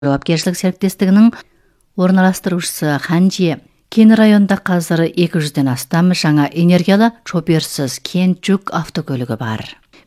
жауапкершілік серіктестігінің орналастырушысы Ханжи. Кен районда қазір 200-ден астам жаңа энергиялы чоперсіз кен жүк автокөлігі бар.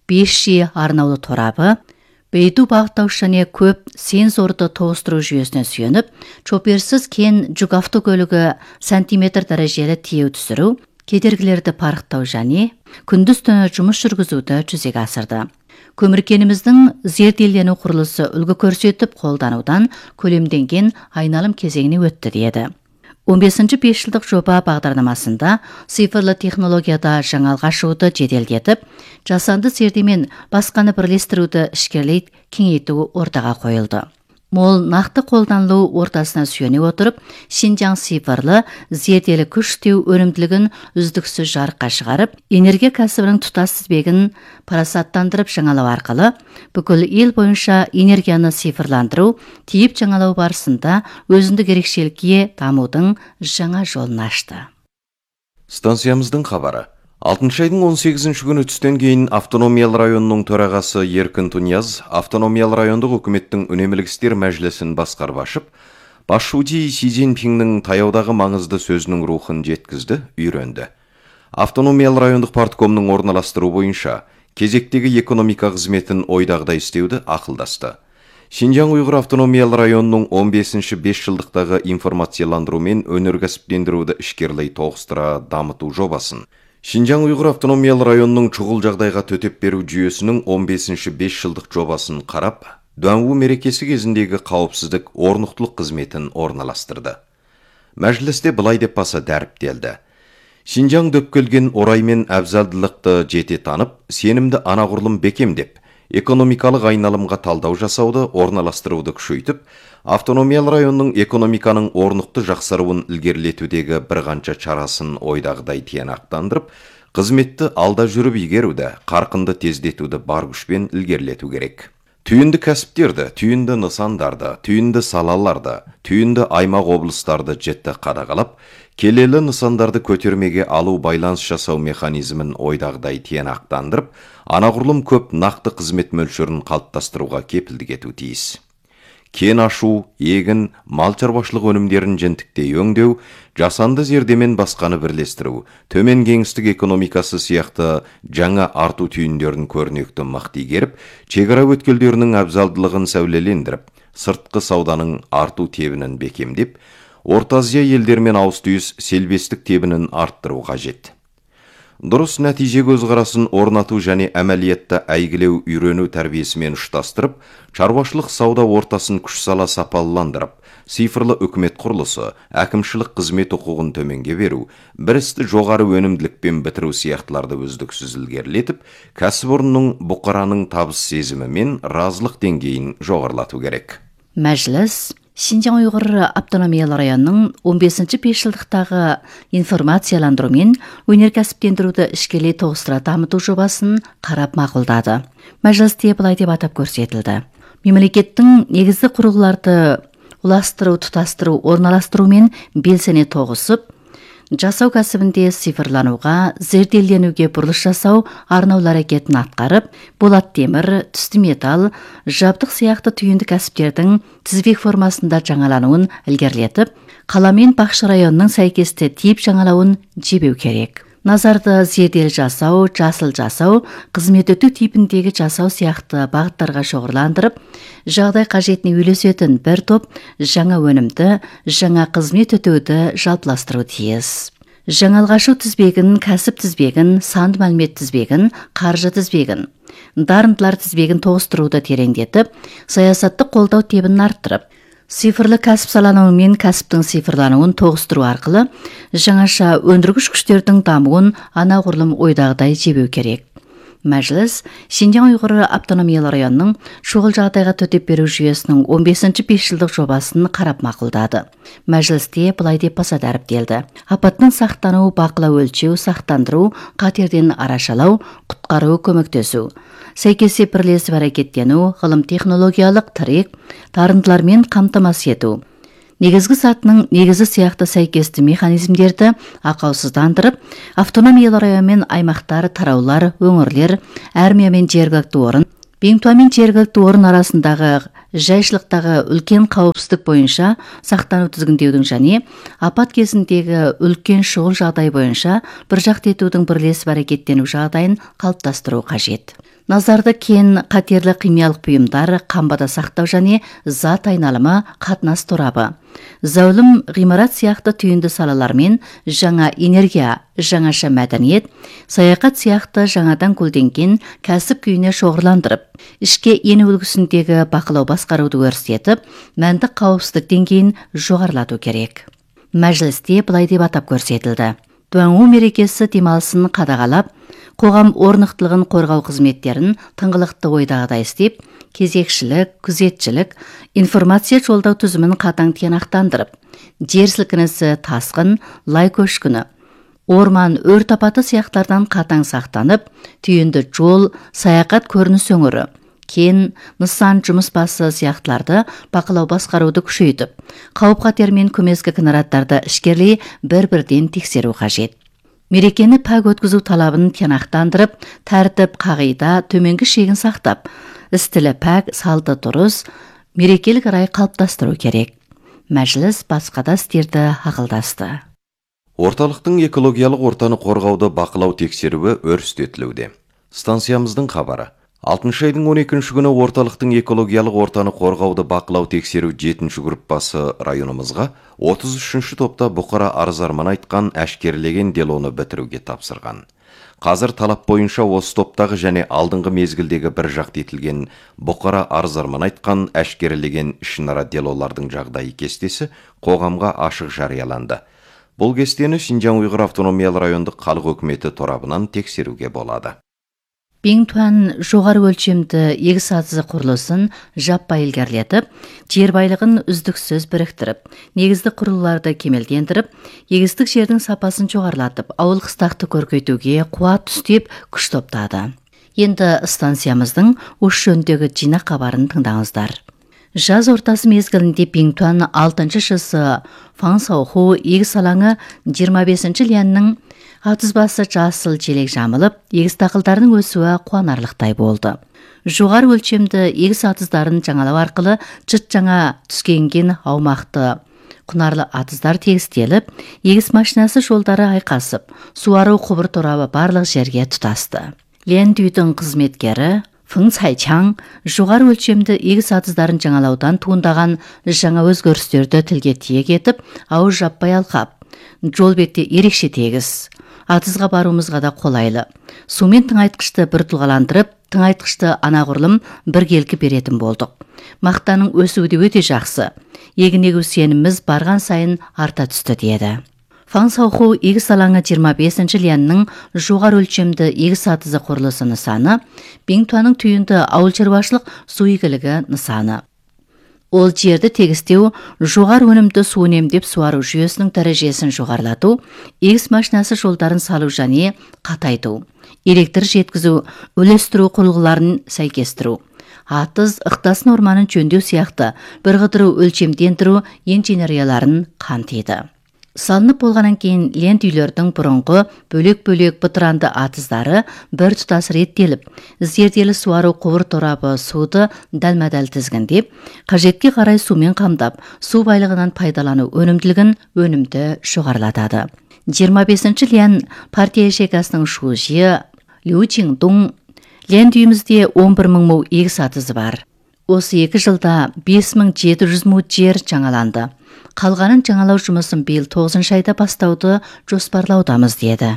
5G арнаулы торабы, бейду бағыттаушы және көп сенсорды тоғыстыру жүйесіне сүйеніп, чоперсіз кен жүк автокөлігі сантиметр дәрежелі тиеу түсіру, кедергілерді парықтау және күндіз-түні жұмыс жүргізуді жүзеге асырды. Көміркеніміздің зерделену құрылысы үлгі көрсетіп қолданудан көлемденген айналым кезеңіне өтті деді. 15-ші 5 жылдық жоба бағдарламасында цифрлы технологияда жаңалық ашуды жеделдетіп, жасанды зердемен басқаны бірлестіруді ішкерлей кеңейту ортаға қойылды. Мол нақты қолданылу ортасына сүйене отырып, Шинжаң цифрлы зерделі күштеу өнімділігін үздіксіз жарыққа шығарып, энергия кәсібінің тұтас тізбегін парасаттандырып жаңалау арқылы бүкіл ел бойынша энергияны цифрландыру, тиіп жаңалау барысында өзіндік ерекшелікке дамудың жаңа жолын ашты. Станциямыздың хабары. 6 айдың 18-ші күні түстен кейін автономиялы районның төрағасы Еркін Тунияз автономиялы райондық үкіметтің үнемілік істер мәжілісін басқарып ашып, Басшуди Си Цзиньпиннің таяудағы маңызды сөзінің рухын жеткізді, үйренді. Автономиялы райондық парткомның орналастыру бойынша кезектегі экономика қызметін ойдағыдай істеуді ақылдасты. Шинжаң Уйғыр автономиялы районының 15-ші 5 жылдықтағы информацияландыру мен өнеркәсіптендіруді ішкерлей тоғыстыра дамыту жобасын, Шинжаң Уйғыр автономиялы районының шұғыл жағдайға төтеп беру жүйесінің 15-ші 5 жылдық жобасын қарап, Дуанву мерекесі кезіндегі қауіпсіздік орнықтылық қызметін орналастырды. Мәжілісте былай деп баса дәріптелді. Шинжаң дөп келген ораймен әбзалдылықты жете танып, сенімді анағұрлым бекемдеп, экономикалық айналымға талдау жасауды орналастыруды күшейтіп, автономиялы районның экономиканың орнықты жақсаруын ілгерілетудегі бір қанша чарасын ойдағыдай тиянақтандырып, қызметті алда жүріп игеруді, қарқынды тездетуді бар күшпен ілгерілету керек. Түйінді кәсіптерді, түйінді нысандарды, түйінді салаларды, түйінді аймақ облыстарды жетті қадағалап, келелі нысандарды көтермеге алу байланыс жасау механизмін ойдағыдай тиянақтандырып, анағұрлым көп нақты қызмет мөлшерін қалыптастыруға кепілдік ету тиіс. Кен ашу, егін, мал шаруашылық өнімдерін жентікте өңдеу, жасанды зердемен басқаны бірлестіру, төмен кеңістік экономикасы сияқты жаңа арту түйіндерін көрнекті мықты игеріп, шекара өткелдерінің әбзалдылығын сәулелендіріп, сыртқы сауданың арту тебінін бекемдеп, Орта Азия елдермен ауыс-түйіс селбестік тебінін арттыру қажет. Дұрыс нәтиже көзқарасын орнату және әмәлиетті әйгілеу үйрену тәрбиесімен ұштастырып, шаруашылық сауда ортасын күш сала сапалыландырып, цифрлы үкімет құрылысы, әкімшілік қызмет құқығын төменге беру, бір істі жоғары өнімділікпен бітіру сияқтыларды үздіксіз ілгерілетіп, кәсіпорынның бұқараның табыс сезімі мен разылық деңгейін жоғарылату керек. Мәжіліс Шинжаң Уйғыр автономиялы районның 15-ші 5 жылдықтағы информацияландыру мен өнеркәсіптендіруді ішкелей тоғыстыра дамыту жобасын қарап мақұлдады. Мәжілісте былай деп атап көрсетілді. Мемлекеттің негізгі құрылғыларды ұластыру, тұтастыру, орналастыру мен белсене тоғысып, жасау кәсібінде цифрлануға, зерделенуге бұрылыс жасау арнаулы әрекетін атқарып, болат темір, түсті металл, жабдық сияқты түйінді кәсіптердің тізбек формасында жаңалануын ілгерілетіп, қала мен бақшы районының сәйкесті тип жаңалауын жебеу керек. Назарды зердел жасау, жасыл жасау, қызмет өту типіндегі жасау сияқты бағыттарға шоғырландырып, жағдай қажетіне үйлесетін бір топ жаңа өнімді, жаңа қызмет өтуді жалпыластыру тиіс. Жаңалғашу тізбегін, кәсіп тізбегін, санды мәлімет тізбегін, қаржы тізбегін, дарындылар тізбегін тоғыстыруды тереңдетіп, саясатты қолдау тебін арттырып, цифрлы кәсіп салануы мен кәсіптің цифрлануын тоғыстыру арқылы жаңаша өндіргіш күштердің дамуын анағұрлым ойдағыдай жебеу керек. Мәжіліс Шинжаң Уйғыр автономиялы районның шұғыл жағдайға төтеп беру жүйесінің 15-ші 5 жылдық жобасын қарап мақұлдады. Мәжілісте былай деп баса дәріптелді. Апаттың сақтану, бақылау, өлшеу, сақтандыру, қатерден арашалау, құтқару, көмектесу. Сәйкесе бірлесіп әрекеттену, ғылым технологиялық тірек, дарындылармен қамтамасыз ету. Негізгі сатының негізі сияқты сәйкесті механизмдерді ақаусыздандырып, автономиялы район мен аймақтар, тараулар, өңірлер, армия мен жергілікті орын, Беңтуа мен жергілікті орын арасындағы жайшылықтағы үлкен қауіпсіздік бойынша сақтану тізгіндеудің және апат кезіндегі үлкен шұғыл жағдай бойынша біржақты етудің бірлесіп әрекеттену жағдайын қалыптастыру қажет. Назарды кен қатерлі химиялық бұйымдар, қамбада сақтау және зат айналымы, қатынас торабы. Зәулім ғимарат сияқты түйінді салалармен жаңа энергия, жаңаша мәдениет, саяхат сияқты жаңадан көлденген кәсіп күйіне шоғырландырып, ішке ену үлгісіндегі бақылау басқаруды өрістетіп, мәнді қауіпсіздік деңгейін жоғарылату керек. Мәжілісте былай деп атап көрсетілді. Дуаңу мерекесі демалысын қадағалап, қоғам орнықтылығын қорғау қызметтерін тыңғылықты ойдағыдай істеп, кезекшілік, күзетшілік, информация жолдау түзімін қатаң тиянақтандырып, жер сілкінісі, тасқын, лай көшкіні, орман, өрт апаты сияқтардан қатаң сақтанып, түйінді жол, саяхат көрініс өңірі, кен, нысан жұмыс басы сияқтыларды бақылау басқаруды күшейтіп, қауіп-қатермен көмескі кінараттарды ішкерлей бір-бірден тексеру қажет. Мерекені пәк өткізу талабын тиянақтандырып, тәртіп, қағида, төменгі шегін сақтап, істілі пәк, салты дұрыс, мерекелік рай қалыптастыру керек. Мәжіліс басқа да істерді ақылдасты. Орталықтың экологиялық ортаны қорғауды бақылау тексеруі өрістетілуде. Станциямыздың хабары. 6 айдың 12 күні орталықтың экологиялық ортаны қорғауды бақылау тексеру 7-ші группасы районымызға 33-ші топта бұқара арыз-арман айтқан әшкерелеген делоны бітіруге тапсырған. Қазір талап бойынша осы топтағы және алдыңғы мезгілдегі бір жақты етілген бұқара арыз-арман айтқан әшкерелеген ішінара делолардың жағдайы кестесі қоғамға ашық жарияланды. Бұл кестені Шинжаң Уйғыр автономиялы райондық халық өкіметі торабынан тексеруге болады. Биңтуан жоғары өлшемді егіс атызы құрылысын жаппай илгерлетіп, жер байлығын үздіксіз біріктіріп, негізді құрылыларды кемелдендіріп, егістік жердің сапасын жоғарылатып, ауыл қыстақты көркейтуге қуат түстеп күш топтады. Енді станциямыздың осы жөніндегі жинақ хабарын тыңдаңыздар. Жаз ортасы мезгілінде Биңтуан 6-шы шысы Фаңсауху егіс алаңы 25-ші лиянның атызбасы жасыл желек жамылып, егіс дақылдарының өсуі қуанарлықтай болды. Жоғары өлшемді егіс атыздарын жаңалау арқылы жыт жаңа түскенген аумақты құнарлы атыздар тегістеліп, егіс машинасы жолдары айқасып, суару құбыр торабы барлық жерге тұтасты. Лендүйдің қызметкері Фың Цайчаң жоғары өлшемді егіс атыздарын жаңалаудан туындаған жаңа өзгерістерді тілге тиек етіп, ауыз жаппай алқап, жол бетте ерекше тегіс, атызға баруымызға да қолайлы. Сумен тыңайтқышты бір тұлғаландырып, тыңайтқышты анағұрлым бір келкі беретін болдық. Мақтаның өсуі де өте жақсы. Егін егу сеніміз барған сайын арта түсті деді. Фаңсауху егіс алаңы 25-ші лиянның жоғары өлшемді егіс атызы құрылысы нысаны, Биңтуанның түйінді ауыл шаруашылық су игілігі нысаны. Ол жерді тегістеу, жоғары өнімді су үнемдеп суару жүйесінің дәрежесін жоғарылату, егіс машинасы жолдарын салу және қатайту, электр жеткізу, үлестіру құрылғыларын сәйкестіру, атыз, ықтасын орманын жөндеу сияқты бірғыдыру өлшемдендіру инженерияларын қамтиды. Салынып болғаннан кейін лент үйлердің бұрынғы бөлек-бөлек бытыранды атыздары бір тұтас реттеліп, зерделі суару құбыр торабы суды дәлме-дәл тізгіндеп, қажетке қарай сумен қамдап, су байлығынан пайдалану өнімді жоғарылатады. 25-ші лен партия шекасының шужи, Лю Чиндун, лент үйімізде 11 мың му егіс атызы бар. Осы 2 жылда 5700 му жер жаңаланды. Қалғанын жаңалау жұмысын биыл 9-шы айда бастауды жоспарлаудамыз деді.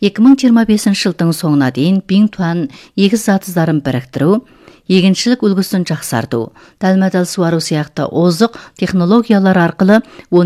2025 жылдың соңына дейін Биңтуан егіс атыздарын біріктіру, егіншілік үлгісін жақсарту, дәлме-дәл суару сияқты озық технологиялар арқылы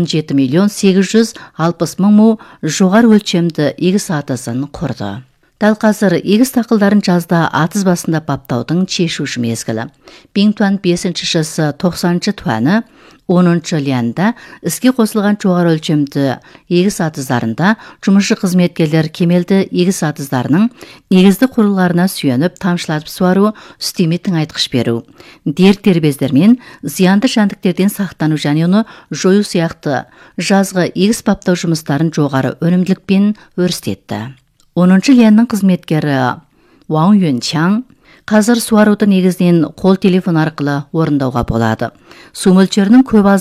17.860.000 му жоғары өлшемді егіс атызын құрды. Дәл қазір егіс дақылдарын жазда атыз басында баптаудың шешуші мезгілі. Биңтуан 5-ші шысы 90-шы туаны 10-шы лиянда іске қосылған жоғары өлшемді егіс атыздарында жұмысшы қызметкерлер кемелді егіс атыздарының негізді құрылғыларына сүйеніп тамшылатып суару, үстеме тыңайтқыш беру, дерт дербездер мен зиянды жәндіктерден сақтану және оны жою сияқты жазғы егіс баптау жұмыстарын жоғары өнімділікпен өрістетті. 10-шы лиянның қызметкері Ваң Юнчаң Қазір суаруды негізінен қол телефон арқылы орындауға болады. Су мөлшерінің көп